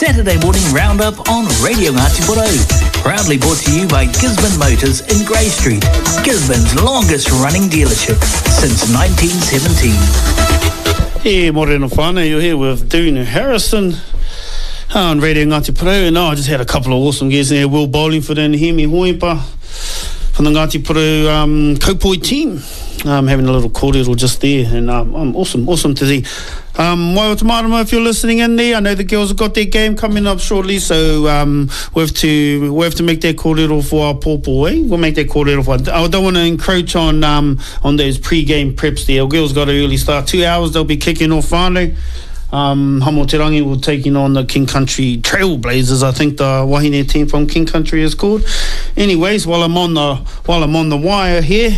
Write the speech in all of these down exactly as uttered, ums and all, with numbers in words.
Saturday morning roundup on Radio Ngāti Porou. Proudly brought to you by Gisborne Motors in Grey Street, Gisborne's longest running dealership since nineteen seventeen. Hey, morena whānau, you're here with Dune Harrison on Radio Ngāti Porou. And oh, I just had a couple of awesome guests there. Will Bowlingford and Hemi Hoipa from the Ngāti Porou um, Kaupoi team. Um, having a little kōrero just there, and um, um, awesome, awesome to see. Um, Wai o te marama, if you're listening in there, I know the girls have got their game coming up shortly, so um, we have to we have to make that kōrero for our pōpō, eh? We'll make that kōrero for our, I don't want to encroach on um, on those pre-game preps there. Our girls got an early start, two hours they'll be kicking off whānau. Um, Hamo Te Rangi will taking on the King Country Trailblazers, I think the wahine team from King Country is called. Anyways, while I'm on the while I'm on the wire here,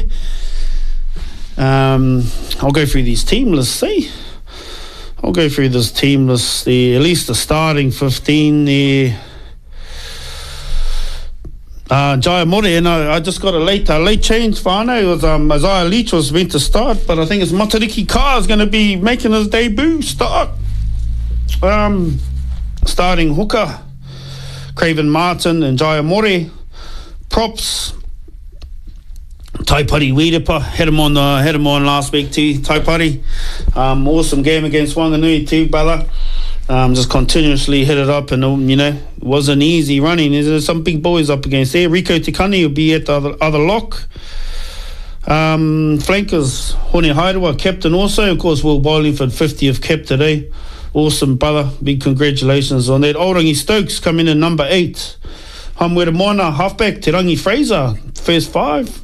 Um, I'll go through these team lists, see? I'll go through this team list there, at least the starting fifteen there. Uh, Jaya More, and I, I just got a late a late change, whānau. It was um, Isaiah Leach was meant to start, but I think it's Matariki Carr is going to be making his debut start. Um, starting hooker, Craven Martin and Jaya More. Props, Taipari Wiedepa, had him on the had him on last week too. Taipari, um, awesome game against Wanganui too, brother. Um, just continuously hit it up, and you know, it wasn't easy running. There's some big boys up against there. Rico Tikani will be at the other, other lock. Um, flankers, Hone Hairewa, captain also. Of course, Will Bowlingford, fiftieth cap today. Awesome, brother. Big congratulations on that. Orangi Stokes coming in number eight. Hamwera Moana, halfback. Te Rangi Fraser, first five.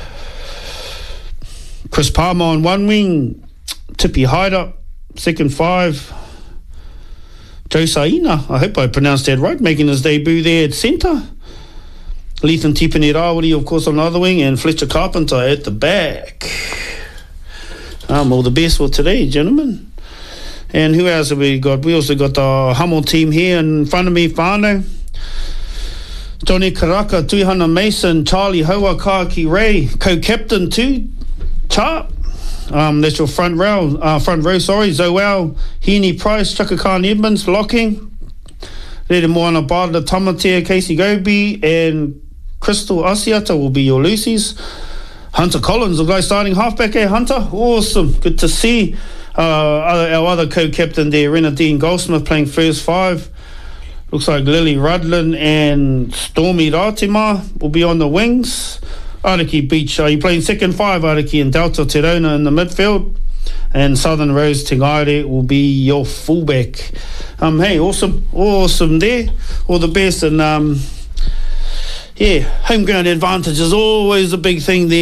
Chris Palmer on one wing, Tippy Hyder, second five. Joe Saina, I hope I pronounced that right, making his debut there at centre. Lethan Tipene Rawari, of course, on the other wing, and Fletcher Carpenter at the back. Um, all the best for today, gentlemen. And who else have we got? We also got the Hummel team here in front of me, whānau. Johnny Karaka, Tuihana Mason, Charlie Hoa, Kaaki Ray, co-captain too. Chart, um, that's your front row, uh, front row, sorry, Zoel, Heaney Price, Chaka Khan Edmonds, locking, Rere Moana Bada, Tamatea, Casey Gobi, and Crystal Asiata will be your Lucy's. Hunter Collins, the guy starting halfback, eh, Hunter? Awesome, good to see. Uh, our other co-captain there, Renadine Goldsmith, playing first five. Looks like Lily Rudlin and Stormy Ratima will be on the wings. Araki Beach, are you playing second five, Araki, and Delta Terona in the midfield? And Southern Rose Tingaire will be your fullback. Um, hey, awesome, awesome there. All the best. And um, yeah, home ground advantage is always a big thing there.